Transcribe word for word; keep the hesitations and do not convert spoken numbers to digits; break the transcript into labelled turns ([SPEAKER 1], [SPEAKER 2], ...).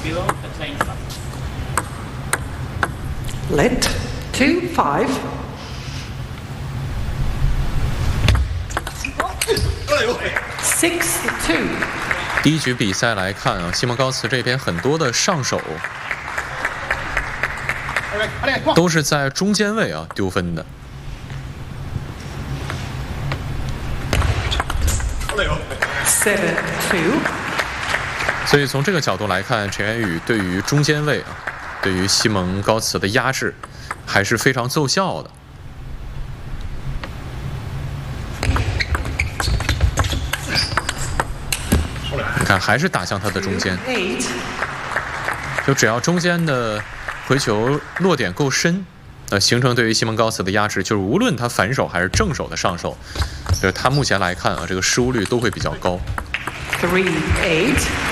[SPEAKER 1] below the playing line.
[SPEAKER 2] Let two five. Six two.
[SPEAKER 3] 第一局比赛来看啊，西蒙高茨这边很多的上手都是在中间位啊丢分的。
[SPEAKER 2] Seven two.
[SPEAKER 3] 所以从这个角度来看，陈元宇对于中间位啊，对于西蒙高茨的压制还是非常奏效的。你看，还是打向他的中间，就只要中间的回球落点够深，呃，形成对于西蒙高茨的压制，就是无论他反手还是正手的上手，就是他目前来看啊，这个失误率都会比较高。
[SPEAKER 2] Three eight.